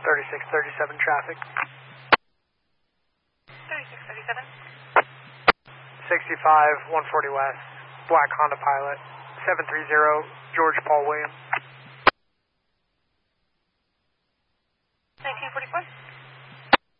3637 traffic. 3637. 65 140 West, Black Honda Pilot, 730 George Paul Williams.